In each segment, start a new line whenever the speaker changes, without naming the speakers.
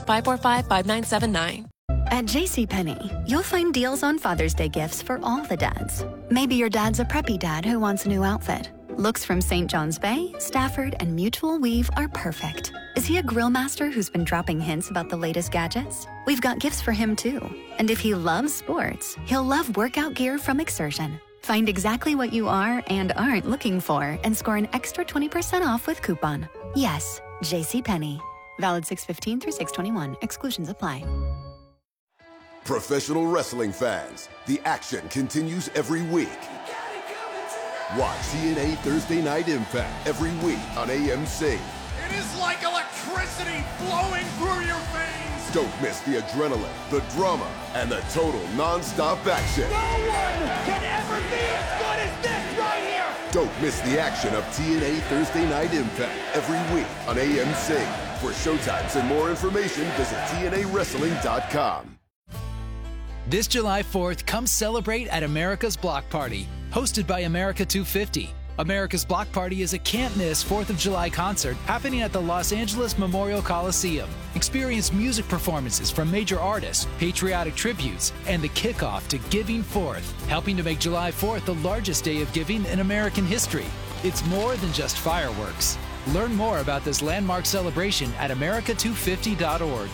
888-545-5979.
At JCPenney, you'll find deals on Father's Day gifts for all the dads. Maybe your dad's a preppy dad who wants a new outfit. Looks from St. John's Bay, Stafford, and Mutual Weave are perfect. Is he a grill master who's been dropping hints about the latest gadgets? We've got gifts for him, too. And if he loves sports, he'll love workout gear from Exertion. Find exactly what you are and aren't looking for and score an extra 20% off with coupon. Yes, JCPenney. Valid 6/15 through 6/21. Exclusions apply.
Professional wrestling fans, the action continues every week. Watch TNA Thursday Night Impact every week on AMC.
It is like electricity flowing through your veins.
Don't miss the adrenaline, the drama, and the total non-stop action.
No one can ever be as good as this right here.
Don't miss the action of TNA Thursday Night Impact every week on AMC. For showtimes and more information, visit TNAWrestling.com.
This July 4th, come celebrate at America's Block Party, hosted by America 250. America's Block Party is a can't-miss 4th of July concert happening at the Los Angeles Memorial Coliseum. Experience music performances from major artists, patriotic tributes, and the kickoff to Giving Forth, helping to make July 4th the largest day of giving in American history. It's more than just fireworks. Learn more about this landmark celebration at america250.org.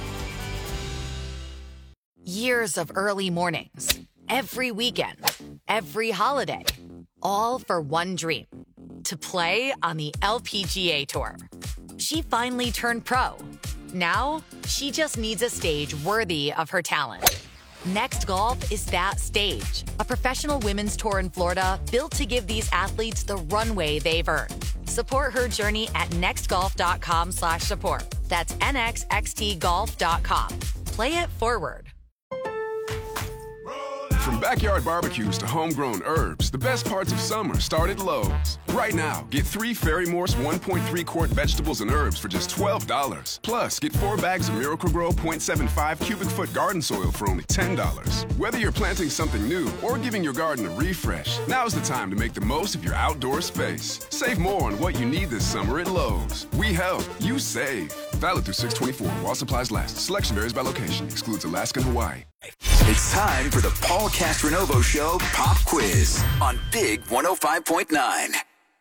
Years of early mornings, every weekend, every holiday, all for one dream, to play on the LPGA Tour. She finally turned pro. Now, she just needs a stage worthy of her talent. Next Golf is that stage, a professional women's tour in Florida built to give these athletes the runway they've earned. Support her journey at nextgolf.com/support. That's nxxtgolf.com. Play it forward.
From backyard barbecues to homegrown herbs, the best parts of summer start at Lowe's. Right now, get 3 Ferry Morse 1.3 quart vegetables and herbs for just $12. Plus, get 4 bags of Miracle-Gro 0.75 cubic foot garden soil for only $10. Whether you're planting something new or giving your garden a refresh, now's the time to make the most of your outdoor space. Save more on what you need this summer at Lowe's. We help, you save. Valid through 6/24 while supplies last. Selection varies by location. Excludes Alaska and Hawaii.
It's time for the Paul Castronovo Show Pop Quiz on Big 105.9.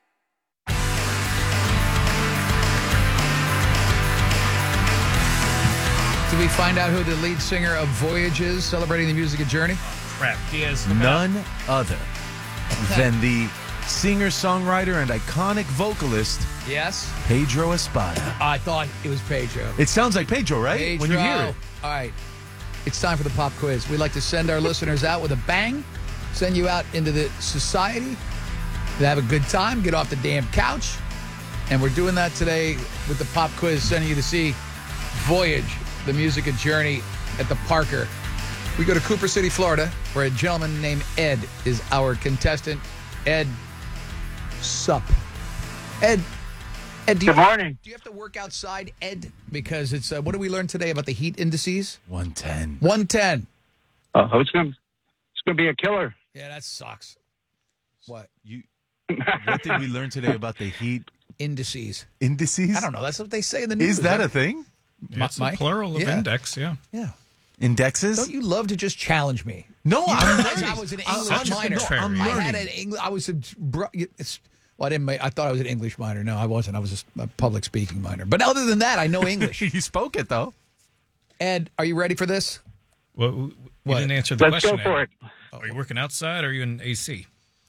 Did we find out who the lead singer of Voyage is, celebrating the music of Journey?
Crap, he is
none other than the singer-songwriter and iconic vocalist,
yes,
Pedro Espada.
I thought it was Pedro.
It sounds like Pedro, right?
Pedro.
When you hear it.
All right. It's time for the pop quiz. We like to send our listeners out with a bang, send you out into the society to have a good time, get off the damn couch. And we're doing that today with the pop quiz, sending you to see Voyage, the music of Journey at the Parker. We go to Cooper City, Florida, where a gentleman named Ed is our contestant. Ed, sup? Ed,
good morning.
Do you have to work outside, Ed? Because it's, what did we learn today about the heat indices?
110.
110.
It's going to be a killer.
Yeah, that sucks. What?
What did we learn today about the heat
indices?
Indices?
I don't know. That's what they say in the news.
Is that a thing?
It's a plural of index, yeah.
Yeah.
Indexes?
Don't you love to just challenge me?
No,
I was an English minor.
I'm
I had an English. I was a. Well, I didn't. I thought I was an English minor. No, I wasn't. I was a public speaking minor. But other than that, I know English.
You spoke it though.
Ed, are you ready for this?
Well, you didn't answer the question.
Let's go for it.
Are you working outside or are you in AC?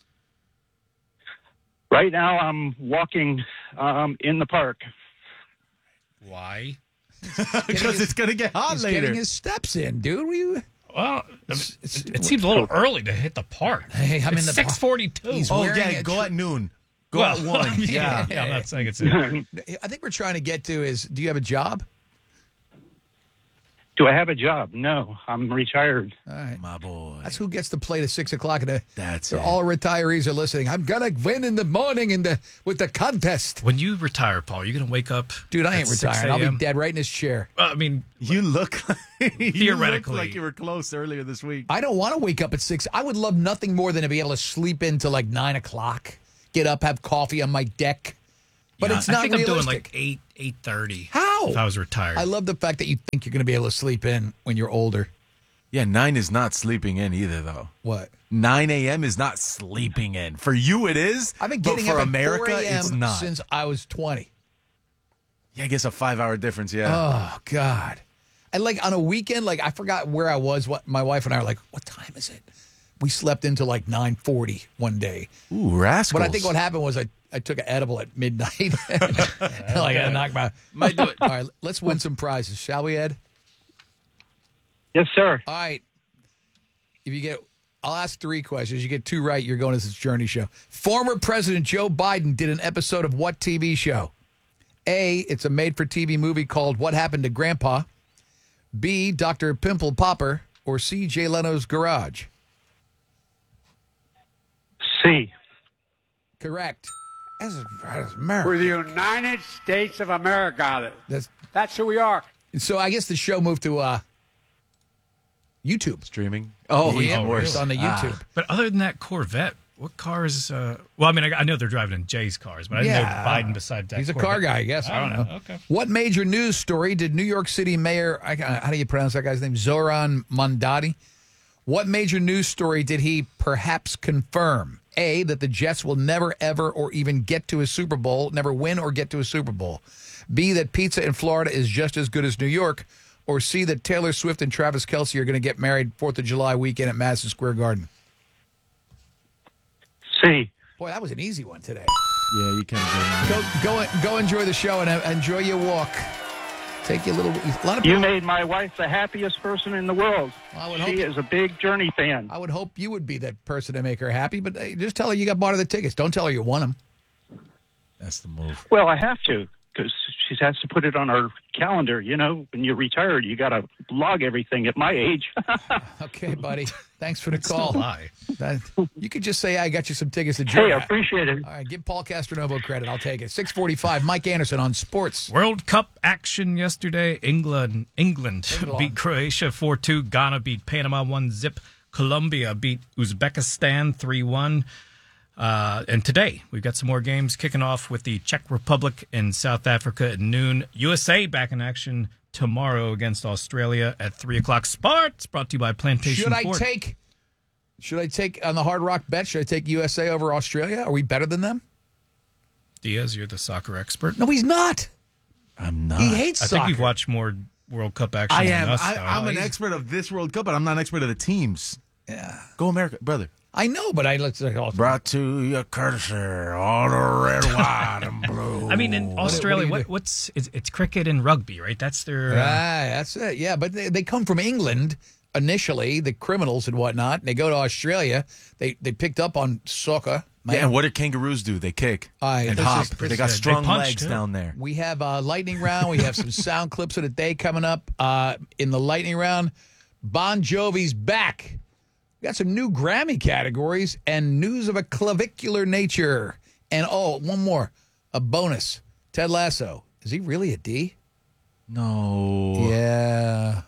Right now, I'm walking in the park.
Why?
Because it's going to get hot
He's
later.
getting his steps in, dude.
Well, it seems a little early to hit the park.
Hey, I'm in the
6:42.
Oh, yeah, go at noon. Go at 1.
Yeah, I'm not saying it's.
I think we're trying to get to is, do you have a job?
Do I have a job? No, I'm retired.
All right.
My boy.
That's who gets to play to 6 o'clock.
That's
all retirees are listening. I'm going to win in the morning with the contest.
When you retire, Paul, you're going to wake up.
Dude, I ain't retiring. I'll be dead right in this chair.
I mean,
you look
theoretically
like you were close earlier this week.
I don't want to wake up at 6. I would love nothing more than to be able to sleep in till like 9 o'clock, get up, have coffee on my deck. But it's not
I think
realistic.
I'm doing like 8:30.
How? No.
if I was retired.
I love the fact that you think you're going to be able to sleep in when you're older.
Yeah, 9 is not sleeping in either, though.
What?
9 a.m. is not sleeping in. For you, it is.
I've been
but
getting
for
up at
America,
4 a.m.
it's not.
since I was 20.
Yeah, I guess a 5-hour difference, yeah.
Oh, God. And like on a weekend, like I forgot where I was. What my wife and I were like, what time is it? We slept into like 9:40 one day.
Ooh, rascals.
But I think what happened was I took an edible at midnight. Like I knocked my...
Might do it.
All right, let's win some prizes, shall we, Ed?
Yes, sir.
All right. If you get, I'll ask 3 questions. You get 2 right, you're going to this Journey show. Former President Joe Biden did an episode of what TV show? A, it's a made-for-TV movie called What Happened to Grandpa. B, Dr. Pimple Popper. Or C, Jay Leno's Garage.
C.
Correct. That's America.
We're the United States of America.
That's
who we are.
So I guess the show moved to YouTube.
Streaming? Oh,
yeah,
even worse.
It's on the YouTube.
But other than that Corvette, what cars? Well, I mean, I know they're driving in Jay's cars, but I didn't know Biden besides that.
He's a
Corvette.
car guy, I guess. I don't know.
Okay.
What major news story did New York City Mayor, how do you pronounce that guy's name? Zoran Mondani. What major news story did he perhaps confirm? A, that the Jets will never, ever, or even get to a Super Bowl, never win or get to a Super Bowl. B, that pizza in Florida is just as good as New York. Or C, that Taylor Swift and Travis Kelce are going to get married 4th of July weekend at Madison Square Garden.
C.
Boy, that was an easy one today.
Yeah, you can
Go enjoy the show and enjoy your walk. Take you a lot of people.
You made my wife the happiest person in the world. She is a big Journey fan.
I would hope you would be that person to make her happy, but just tell her you got bought her the tickets. Don't tell her you won them.
That's the move.
Well, I have to, because she has to put it on her calendar. You know, when you're retired, you got to log everything at my age.
Okay, buddy. Thanks for the call.
Still lie.
You could just say, I got you some tickets to Journey.
Hey, I appreciate it.
All right, give Paul Castronovo credit. I'll take it. 6:45, Mike Anderson on sports.
World Cup action yesterday. England beat Croatia 4-2. Ghana beat Panama 1-0. Colombia beat Uzbekistan 3-1. And today, we've got some more games kicking off with the Czech Republic and South Africa at noon. USA back in action tomorrow against Australia at 3 o'clock. Sports brought to you by Plantation Ford.
Should I take on the Hard Rock bet? Should I take USA over Australia? Are we better than them?
Diaz, you're the soccer expert.
No, he's not.
I'm not.
He hates soccer.
I think you've watched more World Cup action
I
than
am.
us.
I'm an expert of this World Cup, but I'm not an expert of the teams.
Yeah.
Go America, brother.
I know, but let's
brought to you courtesy all the red, white, and blue.
I mean, in Australia, it's cricket and rugby, right? That's their.
That's it. Yeah, but they come from England initially, the criminals and whatnot. And they go to Australia. They picked up on soccer.
Yeah, and what do kangaroos do? They kick and hop. They got strong legs down there.
We have a lightning round. We have some sound clips of the day coming up. In the lightning round, Bon Jovi's back. We got some new Grammy categories and news of a clavicular nature. And, one more. A bonus. Ted Lasso. Is he really a D?
No.
Yeah.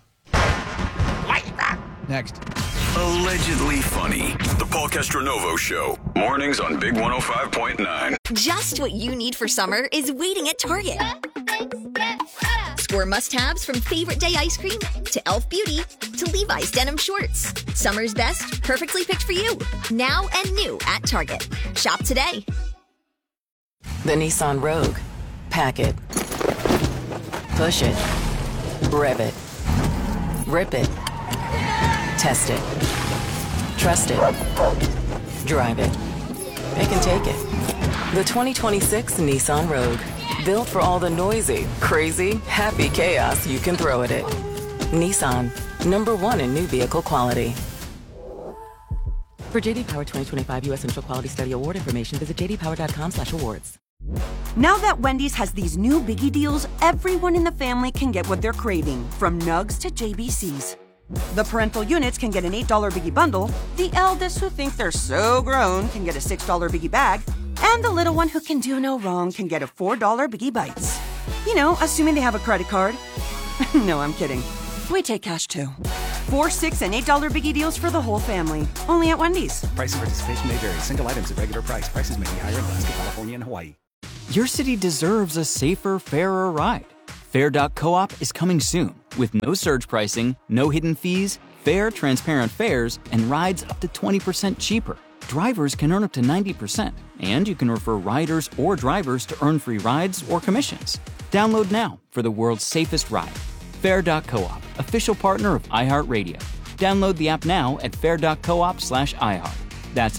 Next.
Allegedly funny. The Paul Castronovo Show. Mornings on Big 105.9.
Just what you need for summer is waiting at Target. Score must-haves from Favorite Day ice cream to Elf Beauty to Levi's denim shorts. Summer's best, perfectly picked for you. Now and new at Target. Shop today.
The Nissan Rogue. Pack it. Push it. Rev it. Rip it. Test it. Trust it. Drive it. Pick and take it. The 2026 Nissan Rogue. Built for all the noisy, crazy, happy chaos you can throw at it. Nissan. #1 in new vehicle quality. For JD Power 2025 U.S. Initial Quality Study Award information, visit jdpower.com/awards.
Now that Wendy's has these new biggie deals, everyone in the family can get what they're craving, from nugs to JBCs. The parental units can get an $8 biggie bundle, the eldest who think they're so grown can get a $6 biggie bag, and the little one who can do no wrong can get a $4 biggie bites. You know, assuming they have a credit card. No, I'm kidding. We take cash too. 4, 6, and $8 biggie deals for the whole family. Only at Wendy's.
Price and participation may vary. Single items at regular price. Prices may be higher in Alaska, California, and Hawaii.
Your city deserves a safer, fairer ride. Fair Doc Co-op is coming soon with no surge pricing, no hidden fees, fair, transparent fares, and rides up to 20% cheaper. Drivers can earn up to 90%, and you can refer riders or drivers to earn free rides or commissions. Download now for the world's safest ride. Fair Doc Co-op, official partner of iHeartRadio. Download the app now at fair.coop/iHeart. That's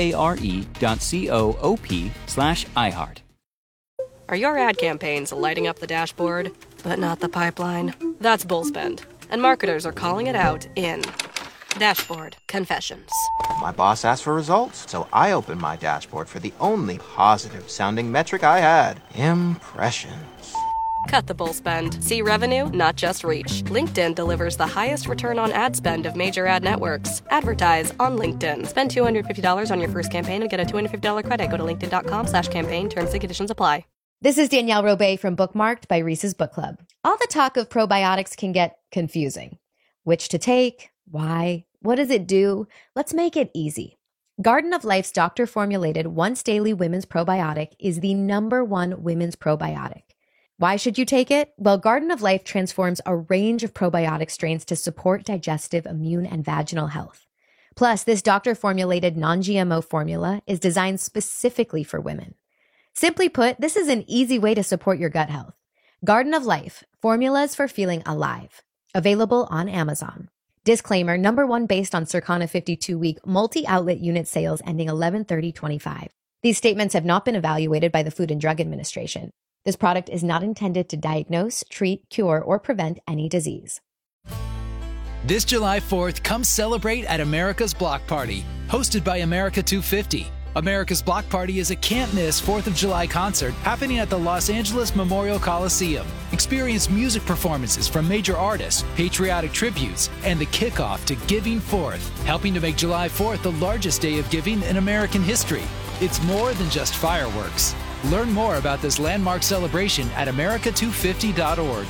FARE.coop/iHeart.
Are your ad campaigns lighting up the dashboard, but not the pipeline? That's Bullspend, and marketers are calling it out in Dashboard Confessions.
My boss asked for results, so I opened my dashboard for the only positive-sounding metric I had: impressions.
Cut the bull spend. See revenue, not just reach. LinkedIn delivers the highest return on ad spend of major ad networks. Advertise on LinkedIn. Spend $250 on your first campaign and get a $250 credit. Go to linkedin.com/campaign. Terms and conditions apply.
This is Danielle Robay from Bookmarked by Reese's Book Club. All the talk of probiotics can get confusing. Which to take? Why? What does it do? Let's make it easy. Garden of Life's doctor-formulated once-daily women's probiotic is the #1 women's probiotic. Why should you take it? Well, Garden of Life transforms a range of probiotic strains to support digestive, immune, and vaginal health. Plus, this doctor-formulated non-GMO formula is designed specifically for women. Simply put, this is an easy way to support your gut health. Garden of Life, formulas for feeling alive. Available on Amazon. Disclaimer, #1 based on Circana 52-week multi-outlet unit sales ending 11/30/25. These statements have not been evaluated by the Food and Drug Administration. This product is not intended to diagnose, treat, cure, or prevent any disease.
This July 4th, come celebrate at America's Block Party, hosted by America 250. America's Block Party is a can't-miss 4th of July concert happening at the Los Angeles Memorial Coliseum. Experience music performances from major artists, patriotic tributes, and the kickoff to Giving Forth, helping to make July 4th the largest day of giving in American history. It's more than just fireworks. Learn more about this landmark celebration at america250.org.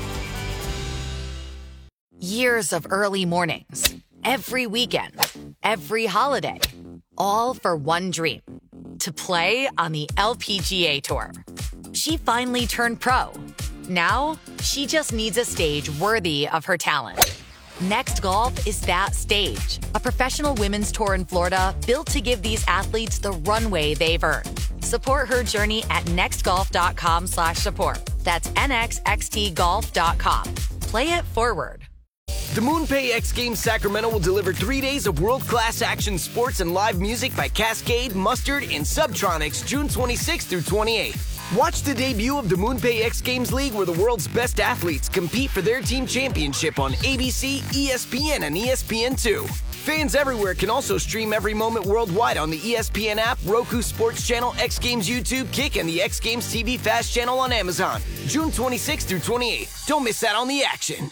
Years of early mornings, every weekend, every holiday, all for one dream: to play on the LPGA Tour. She finally turned pro. Now, she just needs a stage worthy of her talent. Next Golf is that stage, a professional women's tour in Florida built to give these athletes the runway they've earned. Support her journey at nextgolf.com/support. That's nxxtgolf.com. Play it forward.
The MoonPay X Games Sacramento will deliver 3 days of world-class action sports and live music by Cascade, Mustard, and Subtronics June 26th through 28th. Watch the debut of the MoonPay X Games League, where the world's best athletes compete for their team championship on ABC, ESPN, and ESPN2. Fans everywhere can also stream every moment worldwide on the ESPN app, Roku Sports Channel, X Games YouTube, Kick, and the X Games TV Fast Channel on Amazon. June 26th through 28th. Don't miss out on the action.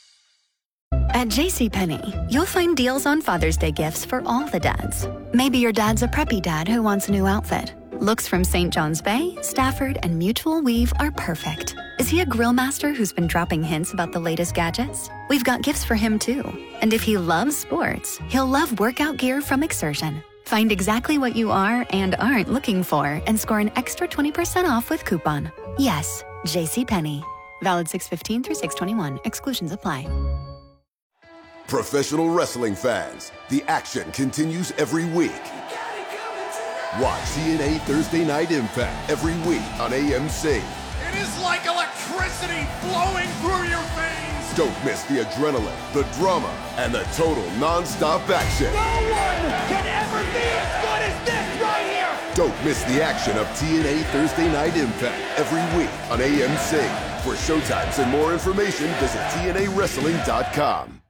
At JCPenney, you'll find deals on Father's Day gifts for all the dads. Maybe your dad's a preppy dad who wants a new outfit. Looks from St. John's Bay, Stafford, and Mutual Weave are perfect. Is he a grill master who's been dropping hints about the latest gadgets? We've got gifts for him too. And if he loves sports, he'll love workout gear from Exertion. Find exactly what you are and aren't looking for and score an extra 20% off with coupon. Yes, JCPenney. Valid 6/15 through 6/21. Exclusions apply.
Professional wrestling fans, the action continues every week. Watch TNA Thursday Night Impact every week on AMC.
It is like electricity flowing through your veins.
Don't miss the adrenaline, the drama, and the total non-stop action.
No one can ever be as good as this right here.
Don't miss the action of TNA Thursday Night Impact every week on AMC. For showtimes and more information, visit TNAWrestling.com.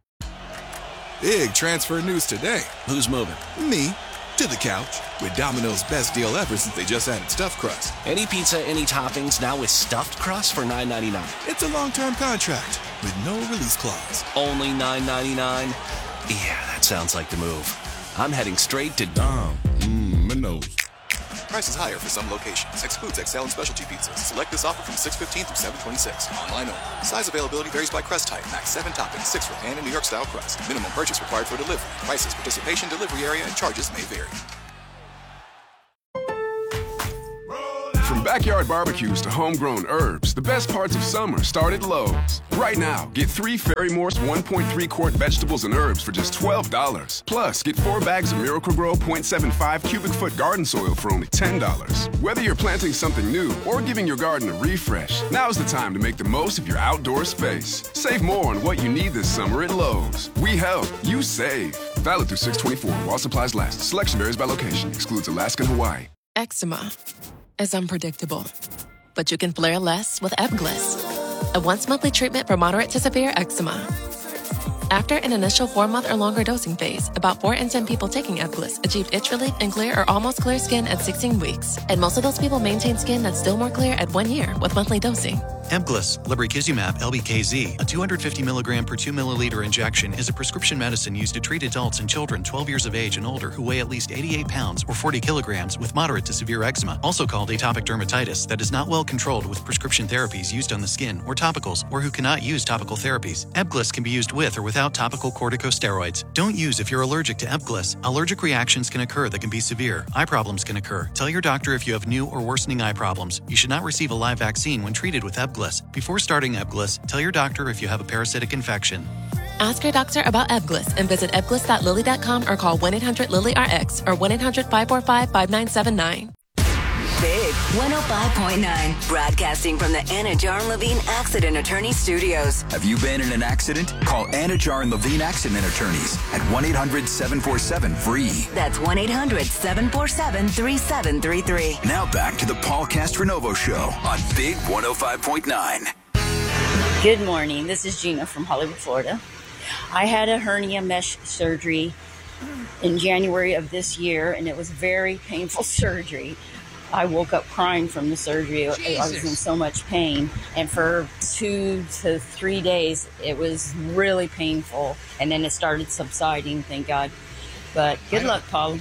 Big transfer news today. Who's moving? Me. To the couch. With Domino's best deal ever since they just added stuffed crust.
Any pizza, any toppings, now with stuffed crust for $9.99.
It's a long-term contract with no release clause.
Only $9.99? Yeah, that sounds like the move. I'm heading straight to
Domino's. Prices higher for some locations. Excludes XL and specialty pizzas. Select this offer from 6/15 through 7/26. Online only. Size availability varies by crust type. Max 7 toppings, 6 for pan and New York style crust. Minimum purchase required for delivery. Prices, participation, delivery area, and charges may vary.
From back backyard barbecues to homegrown herbs, the best parts of summer start at Lowe's. Right now, get 3 Ferry Morse 1.3-quart vegetables and herbs for just $12. Plus, get 4 bags of Miracle-Gro 0.75 cubic foot garden soil for only $10. Whether you're planting something new or giving your garden a refresh, now's the time to make the most of your outdoor space. Save more on what you need this summer at Lowe's. We help, you save. Valid through 6/24 while supplies last. Selection varies by location. Excludes Alaska and Hawaii.
Eczema is unpredictable, but you can flare less with Ebglyss, a once-monthly treatment for moderate to severe eczema. After an initial 4-month or longer dosing phase, about 4 in 10 people taking Ebglyss achieved itch relief and clear or almost clear skin at 16 weeks. And most of those people maintain skin that's still more clear at 1 year with monthly dosing.
Ebglyss, lebrikizumab LBKZ, a 250 milligram per 2 milliliter injection, is a prescription medicine used to treat adults and children 12 years of age and older who weigh at least 88 pounds or 40 kilograms with moderate to severe eczema, also called atopic dermatitis, that is not well controlled with prescription therapies used on the skin or topicals, or who cannot use topical therapies. Ebglyss can be used with or without topical corticosteroids. Don't use if you're allergic to Ebglyss. Allergic reactions can occur that can be severe. Eye problems can occur. Tell your doctor if you have new or worsening eye problems. You should not receive a live vaccine when treated with Ebglyss. Before starting Ebglyss, tell your doctor if you have a parasitic infection.
Ask your doctor about Ebglyss and visit ebglyss.lilly.com or call 1-800-LILY-RX or 1-800-545-5979.
Big 105.9, broadcasting from the Anna Jar and Levine Accident Attorney Studios.
Have you been in an accident? Call Anna Jar and Levine Accident Attorneys at 1-800-747-FREE.
That's 1-800-747-3733.
Now back to the Paul Castronovo Show on Big 105.9.
Good morning. This is Gina from Hollywood, Florida. I had a hernia mesh surgery in January of this year, and it was a very painful surgery. I woke up crying from the surgery. Jesus. I was in so much pain. And for 2 to 3 days, it was really painful. And then it started subsiding, thank God. But good luck, Paul.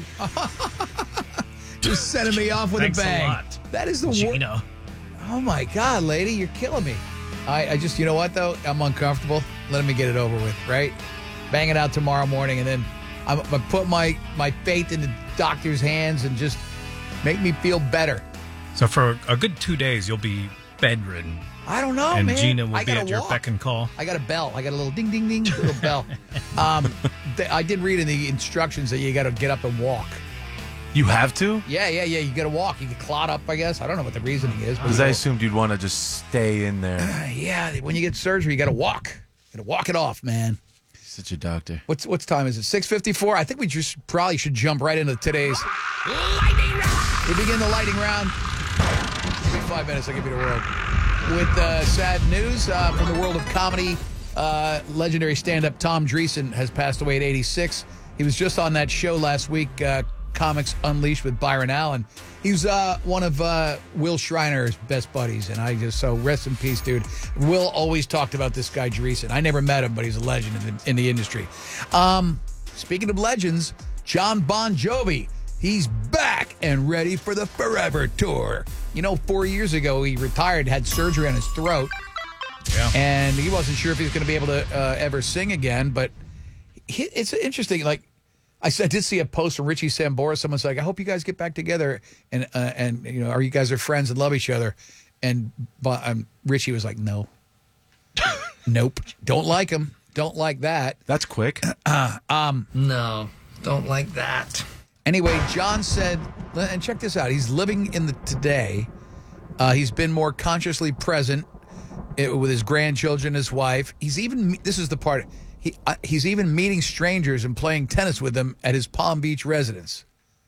Just sending me off with
Thanks
a bang.
a lot,
that is the
Gina.
Oh, my God, lady. You're killing me. I just, you know what, though? I'm uncomfortable. Let me get it over with, right? Bang it out tomorrow morning. And then I put my faith in the doctor's hands and just make me feel better.
So for a good 2 days, you'll be bedridden.
I don't know,
and
man.
Gina will be at your beck and call.
I got a bell. I got a little ding, ding, ding, little bell. I did read in the instructions that you got to get up and walk.
You have to?
Yeah. You got to walk. You get clot up, I guess. I don't know what the reasoning is.
Because I assumed you'd want to just stay in there.
Yeah, when you get surgery, you got to walk. You got to walk it off, man.
Such a doctor.
What's time is it? 6:54. I think we just probably should jump right into today's lightning round. We begin the lightning round. Give me 5 minutes. I'll give you the world. With sad news from the world of comedy, legendary stand-up Tom Dreesen has passed away at 86. He was just on that show last week, Comics Unleashed with Byron Allen. He's one of Will Schreiner's best buddies, and so rest in peace, dude. Will always talked about this guy, Dreesen. I never met him, but he's a legend in the industry. Speaking of legends, John Bon Jovi, he's back and ready for the Forever Tour. 4 years ago, he retired, had surgery on his throat, and he wasn't sure if he was going to be able to ever sing again, but it's interesting, like, I did see a post from Richie Sambora. Someone's like, I hope you guys get back together and are you guys are friends and love each other? And Richie was like, no. Nope. Don't like him. Don't like that.
That's quick.
No, don't like that.
Anyway, John said, and check this out. He's living in the today. He's been more consciously present with his grandchildren, his wife. He's even, this is the part, he's even meeting strangers and playing tennis with them at his Palm Beach residence.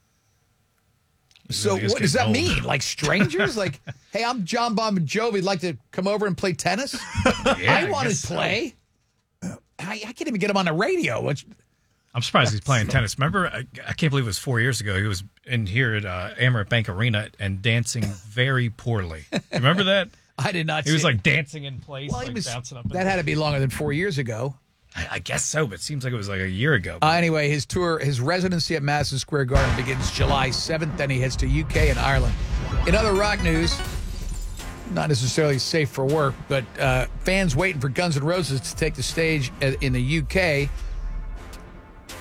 So what does that mean? Like strangers? Like, hey, I'm John Bon Jovi. Like to come over and play tennis? I want to play. I can't even get him on the radio.
I'm surprised he's playing tennis. Remember, I can't believe it was 4 years ago. He was in here at Amerant Bank Arena and dancing very poorly. Remember that?
I did not see
He was
it.
like dancing in place,
Well,
like
he was,
bouncing up.
that had to be longer than 4 years ago.
I guess so, but it seems like it was like a year ago.
Anyway, his tour, his residency at Madison Square Garden begins July 7th. Then he heads to UK and Ireland. In other rock news, not necessarily safe for work, but fans waiting for Guns N' Roses to take the stage in the UK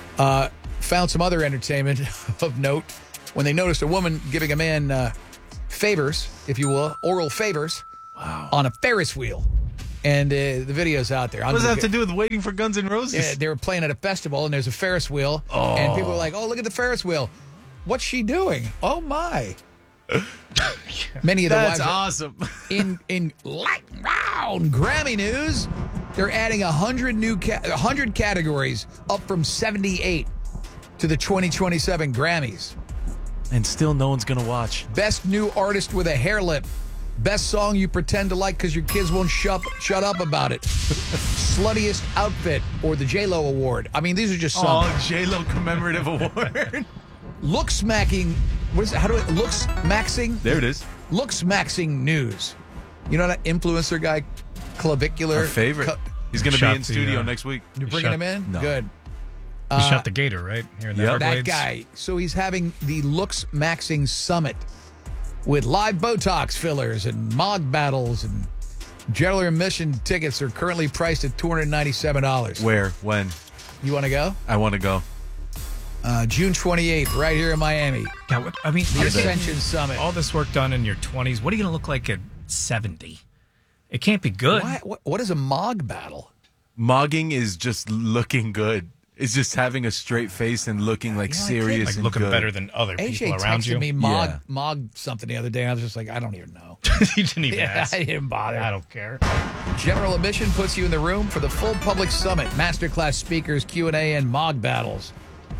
found some other entertainment of note when they noticed a woman giving a man favors, if you will, oral favors, on a Ferris wheel. And the video's out there.
What does that have to do with Waiting for Guns N' Roses?
Yeah, they were playing at a festival, and there's a Ferris wheel. And people were like, oh, look at the Ferris wheel. What's she doing? Oh, my. Many of the
That's
wives
awesome.
In light round Grammy news, they're adding 100 categories, up from 78 to the 2027 Grammys.
And still no one's going to watch.
Best new artist with a hair lip. Best song you pretend to like because your kids won't shut up about it. Sluttiest outfit or the J-Lo award. I mean, these are just some.
Oh, J-Lo commemorative award.
Looks maxing. What is it? How do it? Looks maxing?
There it is.
Looks maxing news. You know that influencer guy, Clavicular?
Our favorite. He's going to be in studio next week.
You're bringing him in?
No.
Good.
He shot the gator, right? Here in the Everglades.
That guy. So he's having the Looks Maxing Summit with live Botox fillers and mog battles, and general admission tickets are currently priced at $297.
Where? When?
You want to go?
I want to go.
June 28th, right here in Miami.
God, the
Ascension Summit.
All this work done in your 20s. What are you going to look like at 70? It can't be good.
What is a mog battle?
Mogging is just looking good. It's just having a straight face and looking like serious
like
and
looking
good.
better than other
AJ
people around you.
texted me mog something the other day. I was just like, I don't even know.
You didn't even ask.
I didn't bother.
I don't care.
General admission puts you in the room for the full public summit, masterclass speakers, Q&A, and mog battles.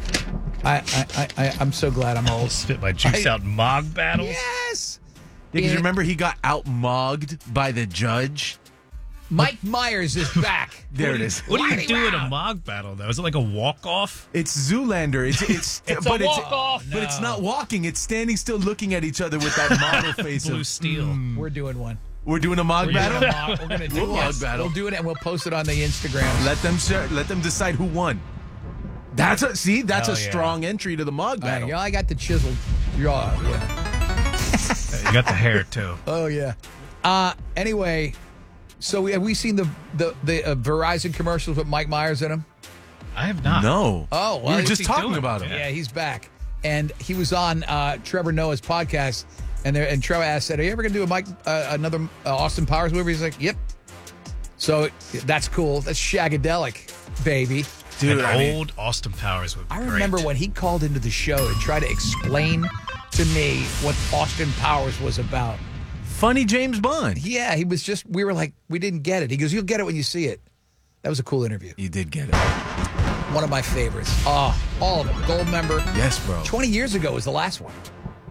I'm so glad I'm old.
Spit my juice out mog battles?
Yes!
Yeah, because remember he got out-mogged by the judge?
Mike Myers is back.
There it is.
What do you do in a mog battle, though? Is it like a walk-off?
It's Zoolander. It's
a walk-off.
But it's not walking. It's standing still looking at each other with that model face
Blue
of
steel.
We're doing one.
We're doing a mog battle?
We're going to do
We'll mog battle.
We'll do it, and we'll post it on the Instagram.
Let them decide who won. That's a strong entry to the mog battle.
I got the chiseled jaw. Yeah.
You got the hair, too.
Oh, yeah. Anyway, so have we seen the Verizon commercials with Mike Myers in them?
I have not.
No.
Oh, well,
we were just talking about him.
Yeah, he's back. And he was on Trevor Noah's podcast, and Trevor asked, "Are you ever going to do another Austin Powers movie?" He's like, "Yep." So that's cool. That's shagadelic, baby.
Dude, old Austin Powers would be
I remember when he called into the show and tried to explain to me what Austin Powers was about.
Funny James Bond.
Yeah, he was just, we were like, we didn't get it. He goes, you'll get it when you see it. That was a cool interview.
You did get it.
One of my favorites. All of them. Gold member.
Yes, bro.
20 years ago was the last one.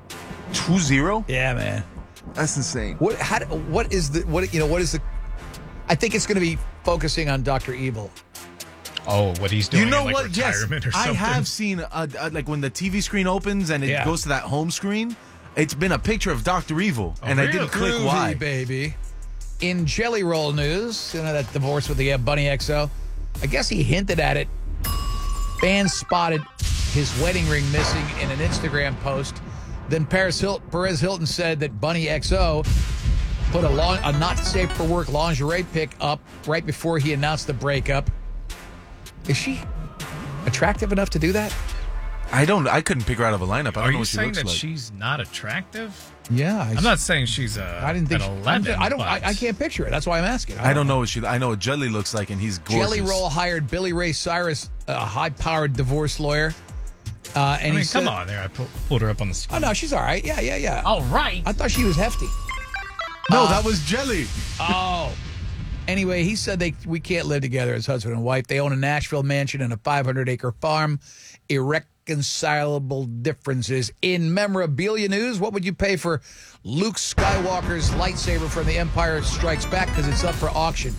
2-0?
Yeah, man.
That's insane.
What is the, I think it's going to be focusing on Dr. Evil.
Oh, what he's doing
you know
in,
what?
retirement or something.
I have seen, like when the TV screen opens and it goes to that home screen, it's been a picture of Dr. Evil, and I didn't click why.
Baby. In Jelly Roll news, that divorce with the Bunny XO, I guess he hinted at it. Fans spotted his wedding ring missing in an Instagram post. Then Perez Hilton said that Bunny XO put a not safe for work lingerie pic up right before he announced the breakup. Is she attractive enough to do that?
I couldn't pick her out of a lineup. I don't know what she looks like.
Are you saying that she's not attractive?
Yeah.
I'm not saying she's
I didn't think
an 11.
I can't picture it. That's why I'm asking.
I don't know what I know what Jelly looks like, and he's gorgeous.
Jelly Roll hired Billy Ray Cyrus, a high-powered divorce lawyer. And he said,
come on there. I pulled her up on the screen.
Oh, no, she's all right. Yeah.
All right.
I thought she was hefty.
No, that was Jelly.
Oh. Anyway, he said we can't live together as husband and wife. They own a Nashville mansion and a 500-acre farm. Irreconcilable differences. In memorabilia news, what would you pay for Luke Skywalker's lightsaber from The Empire Strikes Back? Because it's up for auction.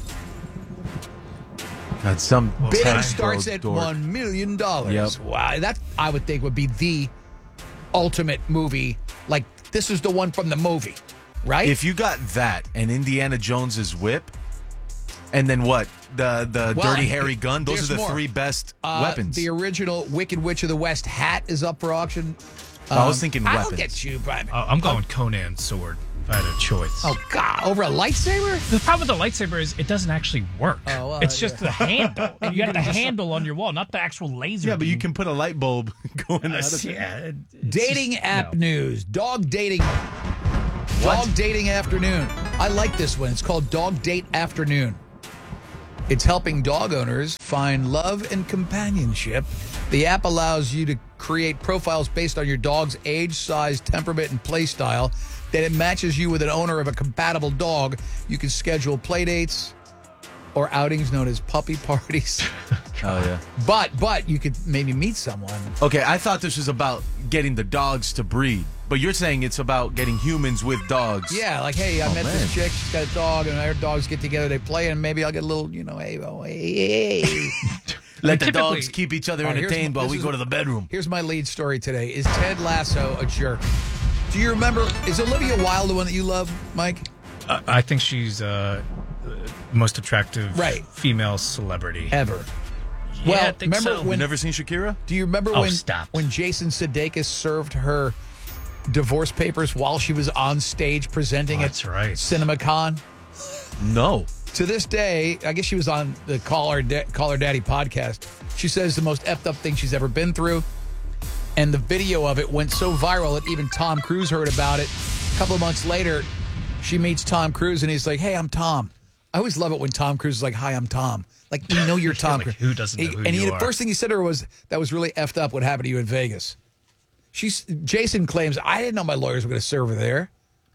That's some
bidding starts at $1 million.
Yep.
Wow, that I would think would be the ultimate movie. Like, this is the one from the movie, right?
If you got that and Indiana Jones's whip, and then what? The Dirty Harry gun? Those are the three best weapons.
The original Wicked Witch of the West hat is up for auction.
I was thinking weapons.
I'll get you, Brian.
I'm going Conan's sword if I had a choice.
Oh, God. Over a lightsaber?
The problem with the lightsaber is it doesn't actually work.
Oh, well,
it's just the handle. And you got the handle on your wall, not the actual laser.
Yeah, but you can put a light bulb going out of it.
Dating app news. Dog dating Dog Dating Afternoon. I like this one. It's called Dog Date Afternoon. It's helping dog owners find love and companionship. The app allows you to create profiles based on your dog's age, size, temperament, and play style. Then it matches you with an owner of a compatible dog. You can schedule play dates or outings known as puppy parties.
Oh, yeah.
But you could maybe meet someone.
Okay, I thought this was about getting the dogs to breed. But you're saying it's about getting humans with dogs.
Yeah, like, hey, I met this chick. She's got a dog, and our dogs get together. They play, and maybe I'll get a little, hey.
Let the dogs keep each other entertained while we go to the bedroom.
Here's my lead story today. Is Ted Lasso a jerk? Do you remember, is Olivia Wilde the one that you love, Mike?
I think she's most attractive female celebrity.
Ever.
Yeah,
Well,
I think
remember
so.
when?
You've never seen Shakira?
Do you remember when Jason Sudeikis served her divorce papers while she was on stage presenting at CinemaCon?
No.
To this day, I guess she was on the Call Her Daddy podcast. She says the most effed up thing she's ever been through. And the video of it went so viral that even Tom Cruise heard about it. A couple of months later, she meets Tom Cruise and he's like, hey, I'm Tom. I always love it when Tom Cruise is like, hi, I'm Tom. Like, you know you're Tom Cruise.
Who doesn't know who you
the
are?
first thing he said to her was, that was really effed up what happened to you in Vegas. Jason claims, I didn't know my lawyers were going to serve her there.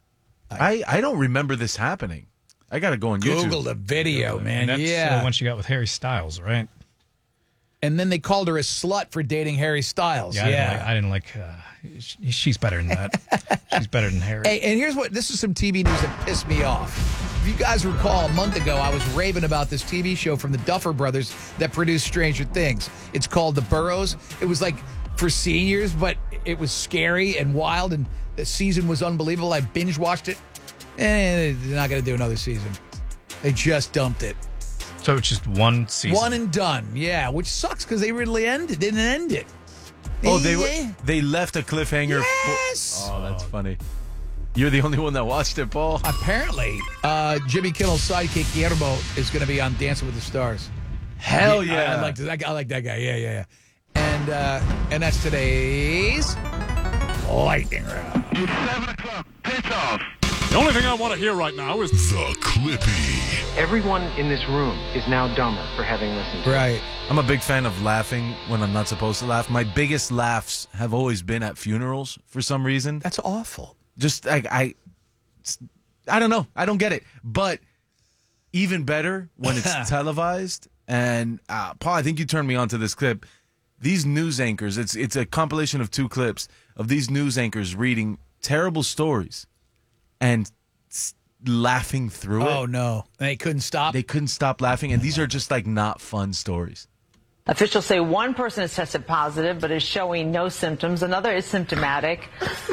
I don't remember this happening. I got to go on YouTube.
Google the video, man.
That's
yeah.
the one she got with Harry Styles, right?
And then they called her a slut for dating Harry Styles.
Yeah, I didn't like she's better than that. She's better than Harry.
Hey, and this is some TV news that pissed me off. If you guys recall, a month ago, I was raving about this TV show from the Duffer Brothers that produced Stranger Things. It's called The Burrows. It was like for seniors, but it was scary and wild, and the season was unbelievable. I binge watched it, and they're not going to do another season. They just dumped it.
So it's just one season.
One and done, yeah, which sucks because they really didn't end it.
Oh, they left a cliffhanger.
Yes!
Oh, that's funny. You're the only one that watched it, Paul.
Apparently, Jimmy Kimmel's sidekick Guillermo is going to be on Dancing with the Stars.
Hell yeah!
I like that guy. Yeah. And that's today's lightning round.
It's 7 o'clock. Pitch off. The only thing I want to hear right now is the Clippy.
Everyone in this room is now dumber for having listened to it.
Right.
I'm a big fan of laughing when I'm not supposed to laugh. My biggest laughs have always been at funerals for some reason.
That's awful.
Just I don't know. I don't get it. But even better when it's televised. And Paul, I think you turned me on to this clip. These news anchors, it's a compilation of 2 clips of these news anchors reading terrible stories and laughing through it.
Oh, no. They couldn't stop?
They couldn't stop laughing. And these are just like not fun stories.
Officials say one person has tested positive but is showing no symptoms. Another is symptomatic.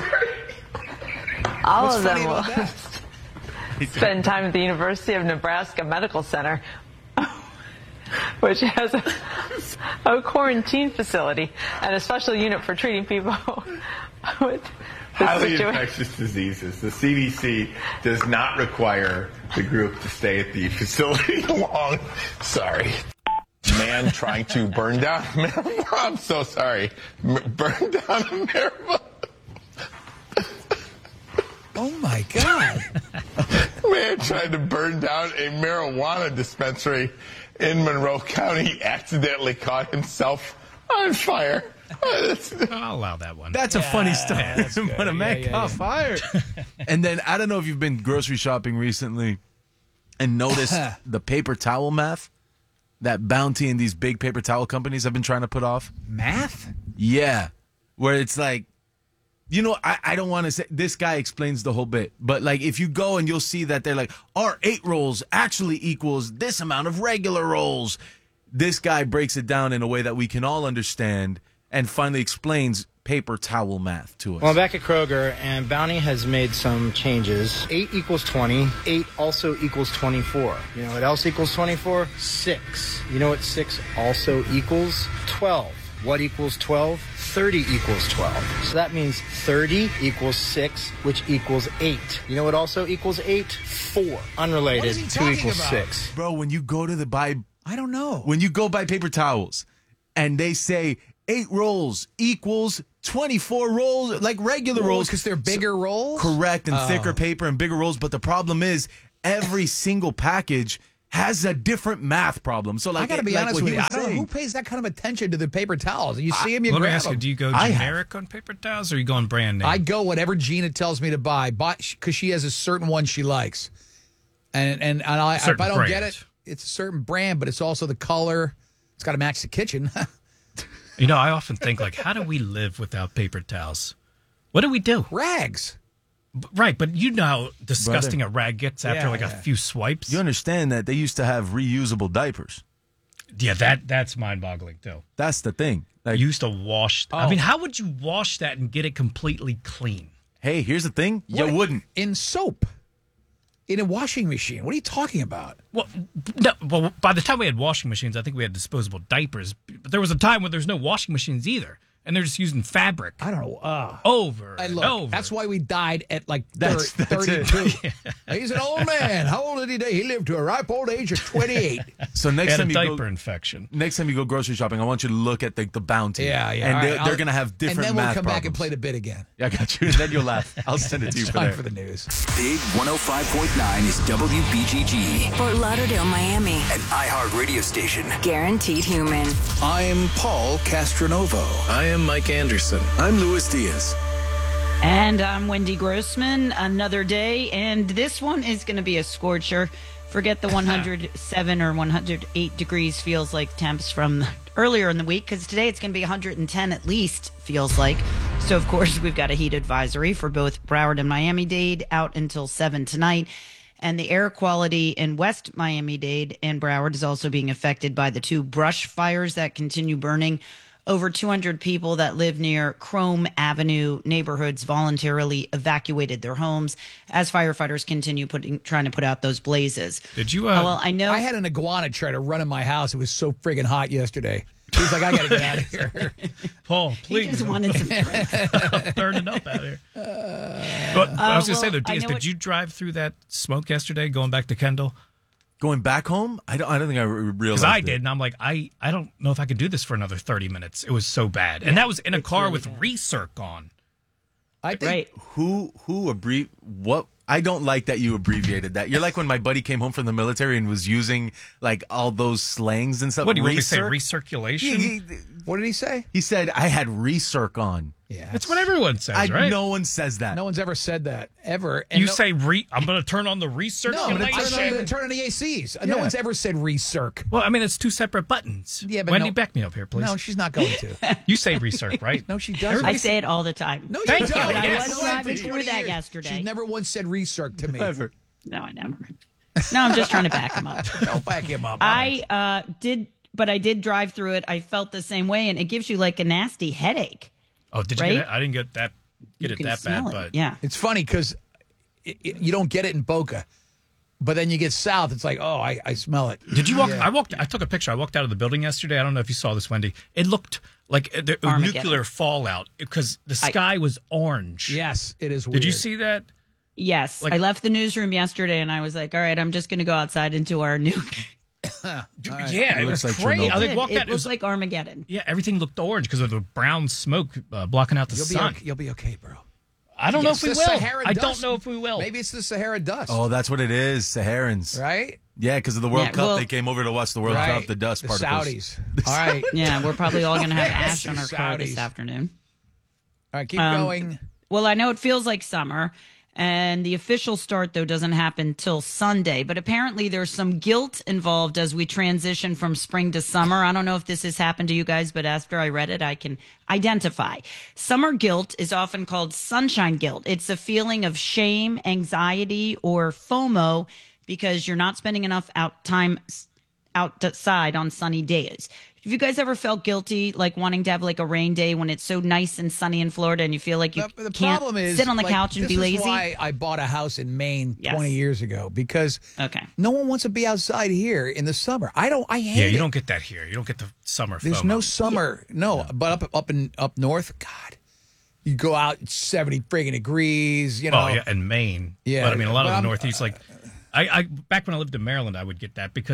All
What's
of them
funny
will
about that?
spend time at the University of Nebraska Medical Center, which has a quarantine facility and a special unit for treating people with
highly infectious diseases. The CDC does not require the group to stay at the facility long. Sorry. Man trying to burn down a marijuana. I'm so sorry. Burn down a marijuana.
Oh, my God.
Man tried to burn down a marijuana dispensary in Monroe County, accidentally caught himself on fire.
I'll allow that one.
That's a funny story. When a man caught fire. And then I don't know if you've been grocery shopping recently and noticed the paper towel math that Bounty and these big paper towel companies have been trying to put off.
Math?
Yeah. Where it's like, you know, I don't want to say, this guy explains the whole bit, but like if you go and you'll see that they're like, our 8 rolls actually equals this amount of regular rolls. This guy breaks it down in a way that we can all understand and finally explains paper towel math to us.
Well, I'm back at Kroger, and Bounty has made some changes. 8 equals 20. 8 also equals 24. You know what else equals 24? 6. You know what 6 also equals? 12. What equals 12? 30 equals 12. So that means 30 equals 6, which equals 8. You know what also equals 8? 4. Unrelated.
What is he
2
talking
equals
about?
6.
Bro, when you go to the buy...
I don't know.
When you go buy paper towels and they say 8 rolls equals 24 rolls, like regular rolls.
Because they're bigger rolls?
Correct, and thicker paper and bigger rolls. But the problem is every single package has a different math problem. So like,
I got to be honest with you. I don't know who pays that kind of attention to the paper towels. You see them, you
Let me
grab
ask you,
them.
do you go generic on paper towels or you go on brand name?
I go whatever Gina tells me to buy because she has a certain one she likes. And if I don't get it, it's a certain brand, but it's also the color. It's got to match the kitchen.
You know, I often think, like, how do we live without paper towels? What do we do?
Rags.
Right, but you know how disgusting a rag gets after a few swipes.
You understand that they used to have reusable diapers.
Yeah, that's mind-boggling too.
That's the thing.
Like, you used to wash. I mean, how would you wash that and get it completely clean?
Hey, here's the thing. You wouldn't.
In soap. In a washing machine. What are you talking about?
Well, no, by the time we had washing machines, I think we had disposable diapers. But there was a time when there's no washing machines either. And they're just using fabric.
I don't know.
Over and over.
That's why we died at like
That's
32. He's an old man. How old did he die? He lived to a ripe old age of 28.
So next time
a
you
diaper infection.
Next time you go grocery shopping, I want you to look at the Bounty.
Yeah.
And they're going to have different math
And then we'll come
problems.
back and play the bit again.
Yeah, I got you. And then you'll laugh. I'll send it to you for
Time
there.
for the news.
Big 105.9 is WBGG.
Fort Lauderdale, Miami.
An iHeart radio station.
Guaranteed human.
I'm Paul Castronovo. I am Mike Anderson. I'm Luis Diaz.
And I'm Wendy Grossman. Another day, and this one is going to be a scorcher. Forget the 107 or 108 degrees feels like temps from earlier in the week, because today it's going to be 110 at least, feels like. So, of course, we've got a heat advisory for both Broward and Miami-Dade out until 7 tonight. And the air quality in West Miami-Dade and Broward is also being affected by the two brush fires that continue burning. Over 200 people that live near Chrome Avenue neighborhoods voluntarily evacuated their homes as firefighters continue trying to put out those blazes.
Did you?
Well, I know
I had an iguana try to run in my house. It was so friggin' hot yesterday. He's like, I got to get out of here.
Paul, please.
He just wanted some
I'm turning up out here. But I was going to say, though, Diaz, did you drive through that smoke yesterday going back to Kendall?
Going back home? I don't think I realized.
Because I did, and I'm like, I don't know if I could do this for another 30 minutes. It was so bad. And that was in a car really with Recirc on.
I think
who what? I don't like that you abbreviated that. You're like when my buddy came home from the military and was using like all those slangs and stuff.
What do you want me to say? Recirculation?
What did he say?
He said I had Recirc on.
Yeah,
that's what everyone says, right?
No one says that.
No one's ever said that ever. And
you say I'm going to turn on the Recirculation.
No, I'm going to turn on the ACs. Yeah. No one's ever said Recirc.
Well, I mean, it's two separate buttons.
Yeah, but
Wendy, back me up here, please.
No, she's not going to.
You say Recirc, right?
No, she doesn't.
I say it all the time.
No,
Thank
you don't.
you.
But I
Yes.
was driving through that yesterday.
She's never once said Recirc to me.
Never.
No, I never. No, I'm just trying to back him up.
Don't back him up.
I did drive through it. I felt the same way, and it gives you like a nasty headache.
Oh, did you get it? I didn't get that. Get it that bad, but
yeah,
it's funny because you don't get it in Boca, but then you get south. It's like, oh, I smell it.
Did you walk? Yeah. I took a picture. I walked out of the building yesterday. I don't know if you saw this, Wendy. It looked like a nuclear fallout because the sky was orange.
Yes, it is weird.
Did you see that?
Yes, I left the newsroom yesterday, and I was like, all right, I'm just going to go outside into our new.
Yeah, it was like crazy.
It looked like Armageddon.
Yeah, everything looked orange because of the brown smoke blocking out the sun.
You'll be okay, bro.
I don't know if we will.
I
don't know if we will.
Maybe it's the Sahara dust.
Oh, that's what it is, Saharans.
Right?
Yeah, because of the World Cup, they came over to watch the World Cup, the dust particles.
Saudis. All right.
Yeah, we're probably all going to have ash on our car this afternoon.
All right, keep going.
Well, I know it feels like summer. And the official start, though, doesn't happen till Sunday. But apparently there's some guilt involved as we transition from spring to summer. I don't know if this has happened to you guys, but after I read it, I can identify. Summer guilt is often called sunshine guilt. It's a feeling of shame, anxiety, or FOMO because you're not spending enough time outside on sunny days. Have you guys ever felt guilty, like wanting to have like a rain day when it's so nice and sunny in Florida and you feel like you can't sit on the couch and be lazy?
This is why I bought a house in Maine 20 years ago, because no one wants to be outside here in the summer. I hate it.
You don't get that here. You don't get the summer FOMO.
There's no summer. No, but up north, God, you go out, it's 70 friggin' degrees, you know.
Oh, yeah, and Maine.
Yeah.
But I mean, a lot of the Northeast, like, I back when I lived in Maryland, I would get that because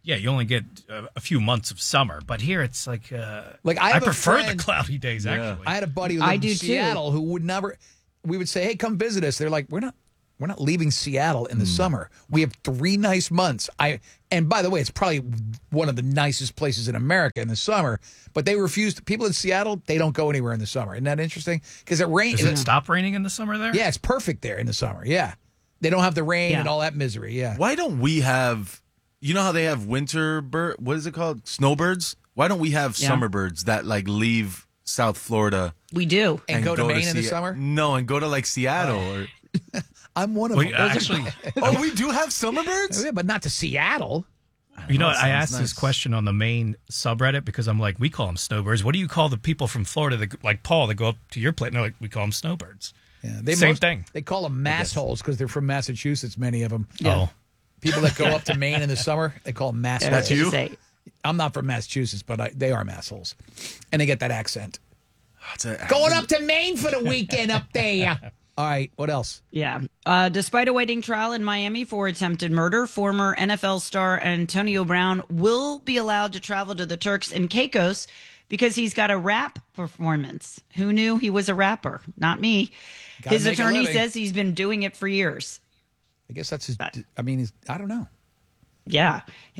Yeah, you only get a few months of summer, but here it's like
I
prefer the cloudy days. Actually,
I had a buddy who lived in Seattle who would never. We would say, "Hey, come visit us." They're like, "We're not leaving Seattle in the summer. We have 3 nice months." And by the way, it's probably one of the nicest places in America in the summer. But they refuse. People in Seattle, they don't go anywhere in the summer. Isn't that interesting? Because it rains.
Does it stop raining in the summer there?
Yeah, it's perfect there in the summer. Yeah, they don't have the rain and all that misery. Yeah.
Why don't we have? You know how they have winter bird? What is it called? Snowbirds. Why don't we have summer birds that like leave South Florida?
We do
and go to Maine in the summer.
No, and go to like Seattle or.
I'm one of them.
Actually,
we do have summer birds?
Yeah, but not to Seattle.
You know what? I asked this question on the Maine subreddit because I'm like, we call them snowbirds. What do you call the people from Florida, like Paul, that go up to your place? And they're like, we call them snowbirds.
Yeah,
Same thing.
They call them massholes because they're from Massachusetts, many of them.
Yeah. Oh.
People that go up to Maine in the summer, they call them massholes.
That's you?
I'm not from Massachusetts, but they are massholes. And they get that accent. Going up to Maine for the weekend up there. All right, what else?
Yeah. Despite awaiting trial in Miami for attempted murder, former NFL star Antonio Brown will be allowed to travel to the Turks and Caicos because he's got a rap performance. Who knew he was a rapper? Not me. His attorney says he's been doing it for years.
I guess that's his. I don't know.
Yeah.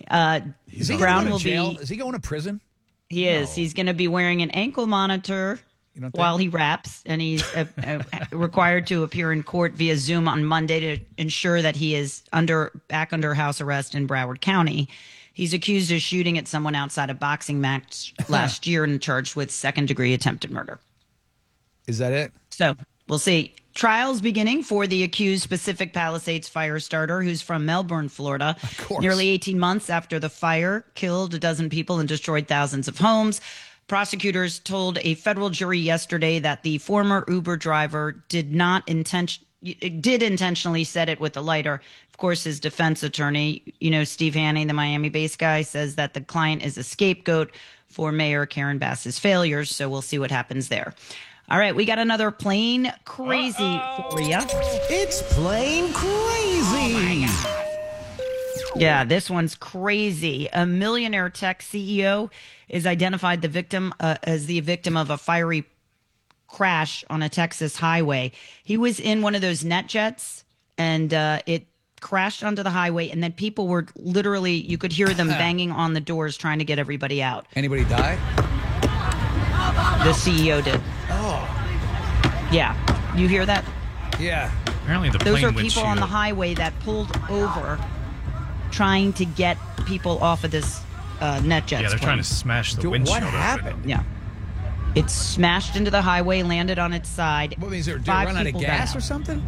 Is he
Brown
going
will
to jail?
be.
Is he going to prison?
He is. He's going to be wearing an ankle monitor while he raps, and he's required to appear in court via Zoom on Monday to ensure that he is back under house arrest in Broward County. He's accused of shooting at someone outside a boxing match last year and charged with second-degree attempted murder.
Is that it?
So we'll see. Trials beginning for the accused Pacific Palisades fire starter, who's from Melbourne, Florida.
Of course.
Nearly 18 months after the fire killed a dozen people and destroyed thousands of homes. Prosecutors told a federal jury yesterday that the former Uber driver did intentionally set it with a lighter. Of course, his defense attorney, Steve Hanning, the Miami-based guy, says that the client is a scapegoat for Mayor Karen Bass's failures. So we'll see what happens there. All right, we got another Plain Crazy for you.
It's Plain Crazy.
Yeah, this one's crazy. A millionaire tech CEO is identified as the victim of a fiery crash on a Texas highway. He was in one of those net jets, and it crashed onto the highway, and then people were literally, you could hear them banging on the doors trying to get everybody out.
Anybody die?
The CEO did.
Oh.
Yeah. You hear that?
Yeah.
Apparently the
Those
plane
are people
windshield.
on the highway that pulled over trying to get people off of this NetJets.
Yeah, they're trying to smash the windshield.
What happened?
Yeah. It smashed into the highway, landed on its side.
What means, did it
5
run out of
people
gas
died.
or something?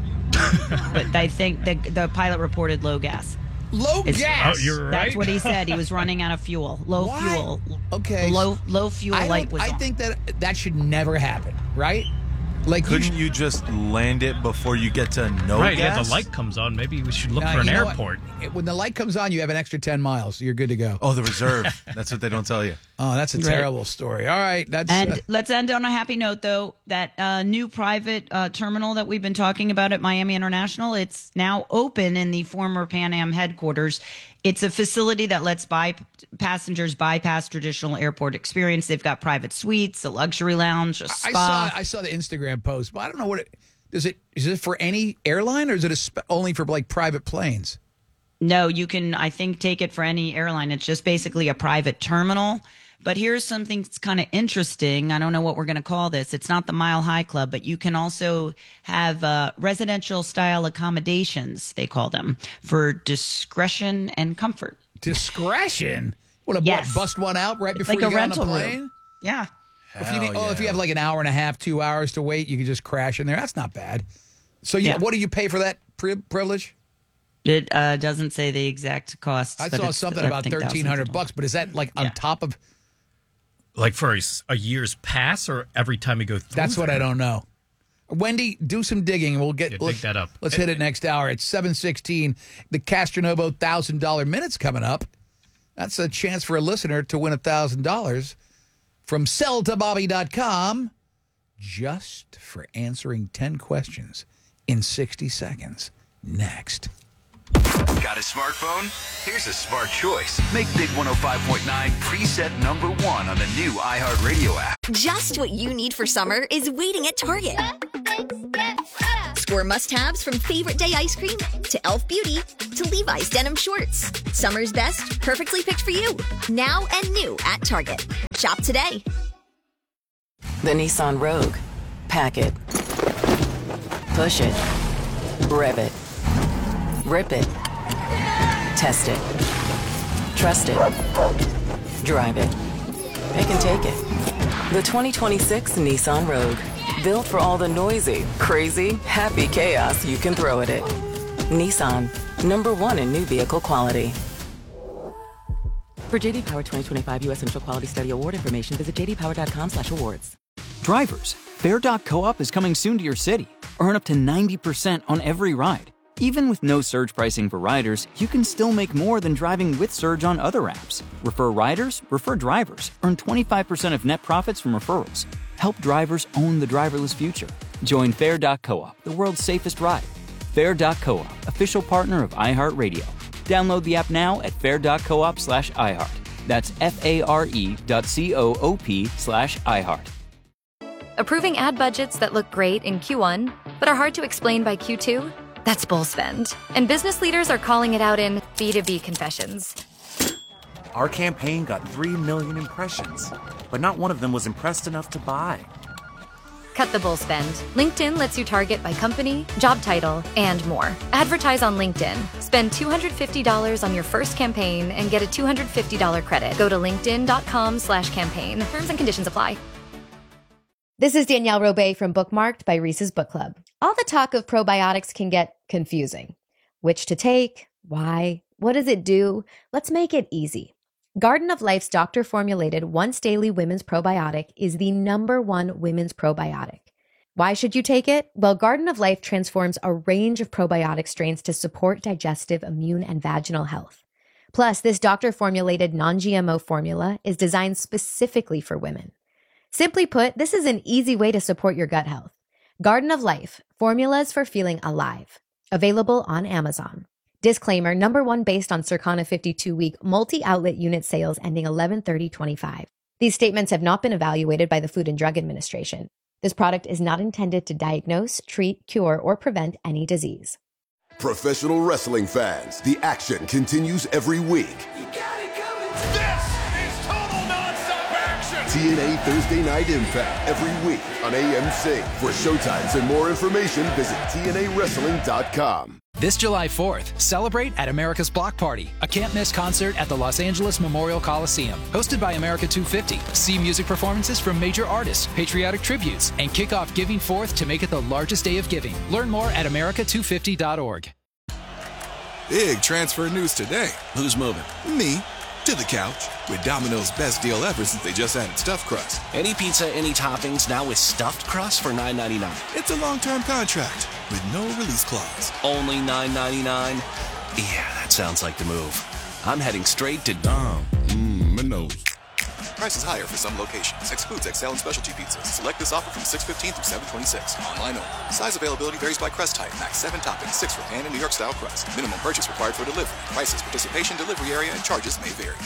But I think the pilot reported low gas.
Low gas?
Oh, you're right.
That's what he said. He was running out of fuel. Low fuel.
Okay.
Low fuel light was
I
on.
think that should never happen, right? Like,
Couldn't you just land it before you get to no
Right,
gas?
yeah, the light comes on. Maybe we should look
Now,
for an
you know what?
airport.
When the light comes on, you have an extra 10 miles. You're good to go.
Oh, the reserve. That's what they don't tell you.
Oh, that's a
Right.
terrible story. All right. That's
And let's end on a happy note, though. That new private terminal that we've been talking about at Miami International, it's now open in the former Pan Am headquarters. It's a facility that lets passengers bypass traditional airport experience. They've got private suites, a luxury lounge, a spa.
I saw the Instagram post, but I don't know what is it for any airline or is it only for like private planes?
No, you can, I think, take it for any airline. It's just basically a private terminal. But here's something that's kind of interesting. I don't know what we're going to call this. It's not the Mile High Club, but you can also have residential style accommodations, they call them, for discretion and comfort.
Discretion? What,
Yes.
bust one out right before
Like
you
a
get on the
rental room.
plane?
Yeah.
If you have like an hour and a half, 2 hours to wait, you can just crash in there. That's not bad. So what do you pay for that privilege?
It doesn't say the exact cost.
I
but
saw
it's,
something
I
about
think,
$1,300, but is that like on top of?
Like for a year's pass or every time you go through?
That's what I don't know. Wendy, do some digging and we'll get
dig that up.
Let's hit it next hour. It's 7:16. The Castronovo $1,000 minute's coming up. That's a chance for a listener to win $1,000 from selltobobby.com just for answering 10 questions in 60 seconds. Next.
Got a smartphone? Here's a smart choice. Make Big 105.9 preset #1 on the new iHeartRadio app.
Just what you need for summer is waiting at Target. Score must-haves from Favorite Day ice cream to Elf Beauty to Levi's denim shorts. Summer's best, perfectly picked for you. Now and new at Target. Shop today.
The Nissan Rogue. Pack it. Push it. Rev it. Rip it. Test it. Trust it. Drive it. Pick and take it. The 2026 Nissan Rogue. Built for all the noisy, crazy, happy chaos you can throw at it. Nissan. #1 in new vehicle quality. For JD Power 2025 U.S. Central Quality Study Award information, visit jdpower.com/awards.
Drivers, Fair.coop is coming soon to your city. Earn up to 90% on every ride. Even with no surge pricing for riders, you can still make more than driving with Surge on other apps. Refer riders, refer drivers. Earn 25% of net profits from referrals. Help drivers own the driverless future. Join Fair.coop, the world's safest ride. Fair.coop, official partner of iHeartRadio. Download the app now at fair.coop/iHeart. That's FARE.coop/iHeart.
Approving ad budgets that look great in Q1, but are hard to explain by Q2? That's bull spend. And business leaders are calling it out in B2B confessions.
Our campaign got 3 million impressions, but not one of them was impressed enough to buy.
Cut the bull spend. LinkedIn lets you target by company, job title, and more. Advertise on LinkedIn. Spend $250 on your first campaign and get a $250 credit. Go to linkedin.com/campaign. Terms and conditions apply.
This is Danielle Robay from Bookmarked by Reese's Book Club. All the talk of probiotics can get confusing. Which to take? Why? What does it do? Let's make it easy. Garden of Life's doctor-formulated once-daily women's probiotic is the #1 women's probiotic. Why should you take it? Well, Garden of Life transforms a range of probiotic strains to support digestive, immune, and vaginal health. Plus, this doctor-formulated non-GMO formula is designed specifically for women. Simply put, this is an easy way to support your gut health. Garden of Life, formulas for feeling alive. Available on Amazon. Disclaimer, #1 based on Circana 52-week multi-outlet unit sales ending 11/30/25. These statements have not been evaluated by the Food and Drug Administration. This product is not intended to diagnose, treat, cure, or prevent any disease.
Professional wrestling fans, the action continues every week. TNA Thursday Night Impact every week on AMC. For showtimes and more information, visit TNAWrestling.com.
This July 4th, celebrate at America's Block Party, a can't-miss concert at the Los Angeles Memorial Coliseum. Hosted by America 250, see music performances from major artists, patriotic tributes, and kick off Giving Forth to make it the largest day of giving. Learn more at america250.org.
Big transfer news today. Who's moving? Me. To the couch. With Domino's best deal ever since they just added stuffed crust.
Any pizza, any toppings, now with stuffed crust for $9.99.
It's a long-term contract with no release clause.
Only $9.99? Yeah, that sounds like the move. I'm heading straight to Domino's.
Price is higher for some locations. Excludes XL and specialty pizzas. Select this offer from 6/15 through 7/26. Online only. Size availability varies by crust type. Max 7 toppings, 6 for pan and New York style crust. Minimum purchase required for delivery. Prices, participation, delivery area, and charges may vary.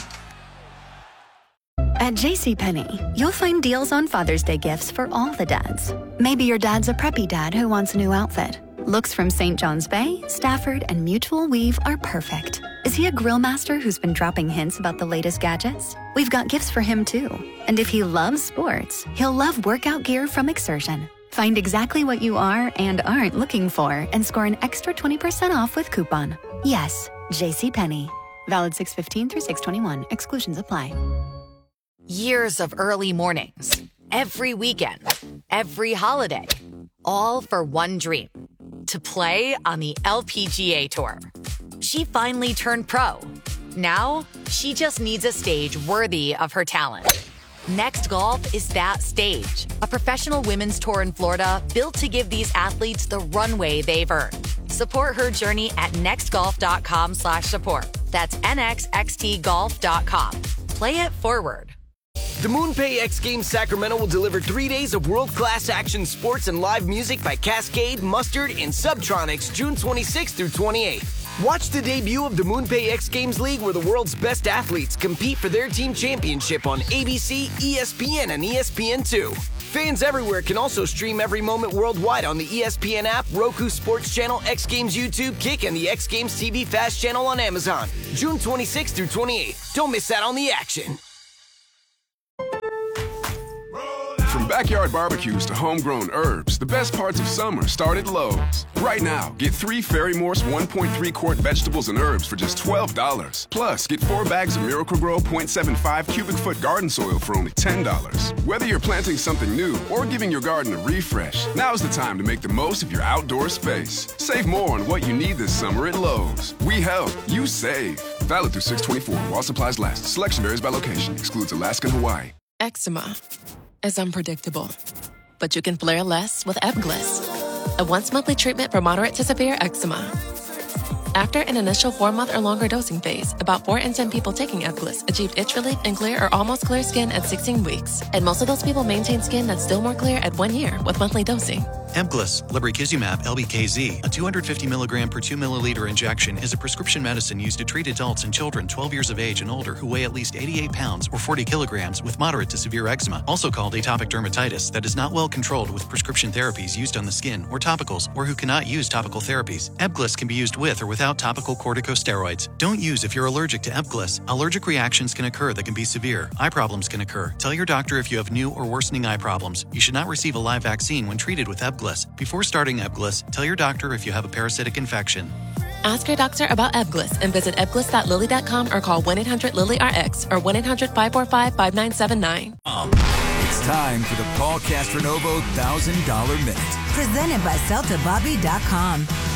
At JCPenney, you'll find deals on Father's Day gifts for all the dads. Maybe your dad's a preppy dad who wants a new outfit. Looks from St. John's Bay, Stafford, and Mutual Weave are perfect. Is he a grill master who's been dropping hints about the latest gadgets? We've got gifts for him too. And if he loves sports, he'll love workout gear from Exertion. Find exactly what you are and aren't looking for and score an extra 20% off with coupon. Yes, JCPenney. Valid 6/15 through 6/21. Exclusions apply.
Years of early mornings, every weekend, every holiday, all for one dream, to play on the LPGA Tour. She finally turned pro. Now, she just needs a stage worthy of her talent. Next Golf is that stage, a professional women's tour in Florida built to give these athletes the runway they've earned. Support her journey at nextgolf.com/support. That's nxxtgolf.com. Play it forward.
The MoonPay X Games Sacramento will deliver 3 days of world-class action sports and live music by Cascade, Mustard, and Subtronics June 26th through 28th. Watch the debut of the MoonPay X Games League, where the world's best athletes compete for their team championship on ABC, ESPN, and ESPN2. Fans everywhere can also stream every moment worldwide on the ESPN app, Roku Sports Channel, X Games YouTube, Kick, and the X Games TV Fast channel on Amazon. June 26th through 28th. Don't miss out on the action.
From backyard barbecues to homegrown herbs, the best parts of summer start at Lowe's. Right now, get 3 Fairy Morse 1.3 quart vegetables and herbs for just $12. Plus, get 4 bags of Miracle-Gro 0.75 cubic foot garden soil for only $10. Whether you're planting something new or giving your garden a refresh, now's the time to make the most of your outdoor space. Save more on what you need this summer at Lowe's. We help, you save. Valid through 6/24 while supplies last. Selection varies by location. Excludes Alaska and Hawaii.
Eczema is unpredictable, but you can flare less with Ebglyss, a once-monthly treatment for moderate to severe eczema. After an initial 4-month or longer dosing phase, about 4 in 10 people taking Ebglyss achieved itch relief and clear or almost clear skin at 16 weeks, and most of those people maintain skin that's still more clear at 1 year with monthly dosing.
Ebglyss, lebrikizumab LBKZ, a 250 milligram per 2 milliliter injection, is a prescription medicine used to treat adults and children 12 years of age and older who weigh at least 88 pounds or 40 kilograms with moderate to severe eczema, also called atopic dermatitis, that is not well controlled with prescription therapies used on the skin or topicals, or who cannot use topical therapies. Ebglyss can be used with or without topical corticosteroids. Don't use if you're allergic to Ebglyss. Allergic reactions can occur that can be severe. Eye problems can occur. Tell your doctor if you have new or worsening eye problems. You should not receive a live vaccine when treated with Ebglyss. Before starting Ebglyss, tell your doctor if you have a parasitic infection.
Ask your doctor about Ebglyss and visit ebglyss.lilly.com or call 1-800-LILY-RX or 1-800-545-5979.
It's time for the Paul Castronovo $1,000 Minute.
Presented by CeltaBobby.com.